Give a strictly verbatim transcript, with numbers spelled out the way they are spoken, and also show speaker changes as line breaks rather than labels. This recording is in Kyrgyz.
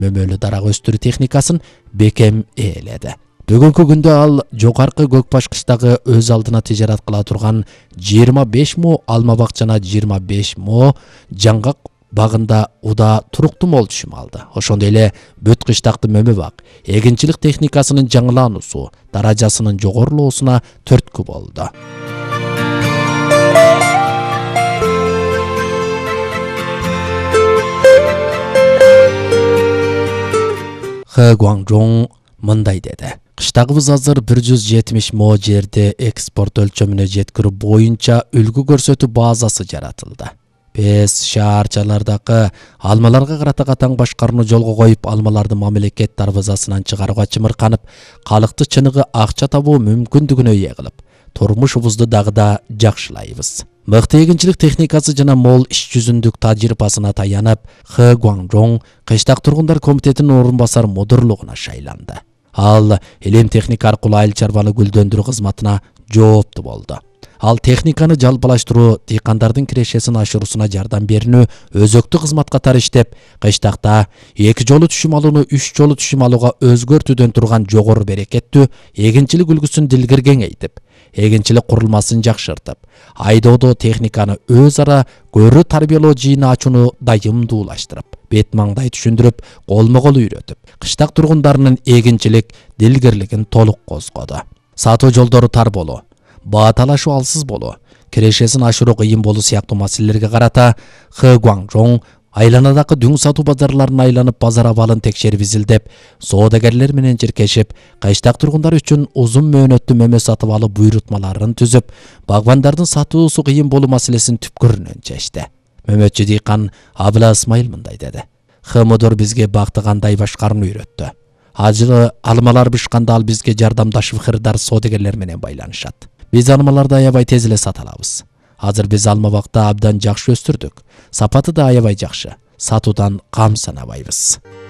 мөмөлүү дарак өстүрүү техникасын бекем ээледи. Бүгүнкү күндө ал жогорку Көкбаш кыштагы өз алдына тижарат кыла турган жыйырма беш мо алма бак жана жыйырма беш мо жаңгак багында уда туруктуу мол түшүм алды. Ошондой эле бүт кыштакты мөмө бак эгинчилик техникасынын жаңылануусу, даражасынын жогорулоосуна түрткү болду. Хэ Гуанжоң мындай деди. Кыштагыбыз азыр бир жүз жетимиш мо жерди экспорт өлчөмүнө жеткирүү боюнча үлгү көрсөтүү базасы жаратылды. Биз шаарчалардагы алмаларга карата катаң башкарууну жолго коюп, алмаларды мамлекет дарбазасынан чыгарууга чымырканып, калыкты чыныгы акча табуу мүмкүндүгүнө ээ кылып, турмушубузду дагы да жакшылайбыз. Мыкты эгинчилик техникасы жана мол иш жүзүндүк тажрыйбасына таянып, Хэ Гуанжоң кыштак тургундар комитетинин орун басар мудурлугуна шайланды. Ал илим техника аркылуу айыл чарбаны гүлдөндүрүү кызматына жооптуу болду. Ал техниканы жалпылаштыруу, дыйкандардын кирешесин ашыруусуна жардам берүүнү өзөктүү кызмат катары иштеп, кыштакта эки жолу түшүм алууну үч жолу түшүм алууга өзгөртүүдөн турган жогору берекеттүү эгинчилик үлгүсүн дилгир кеңейтип, эгинчилик курулмасын жакшыртып, айдоодо техниканы өз ара көрүү тарбиялоо жыйыны ачууну дайымдуулаштырып, бет маңдай түшүндүрүп, колмо-кол үйрөтүп, кыштак тургундарынын эгинчилик дилгирлигин толук козгоду. Сатуу жолдору тар болуу, баа талашуу алсыз болуу, кирешесин ашыруу кыйын болуу сыяктуу маселелерге карата Хэ Гуанжоң айланадагы дүң сатуу базарларын айланып, базар абалын текшерип изилдеп, соодагерлер менен жиркешип, кыштак тургундар үчүн узун мөөнөттүү мөмө сатып алып буйрутмаларын түзүп, багбандардын сатуусу кыйын болуу маселесин түпкүрүнөн чечти. Мөмөтчү дыйкан Абыла Ысмайыл мындай деди. Хэ мудур бизге бакты кандай башкарууну үйрөттү. Ажылы алмалар бышканда ал бизге жардамдашып кырдар соодагерлер менен байланышат. Биз алмаларды аябай тез эле сата алабыз. Азыр биз алма бакта абдан жакшы өстүрдүк. Сапаты да аябай жакшы. Сатуудан кам санабайбыз.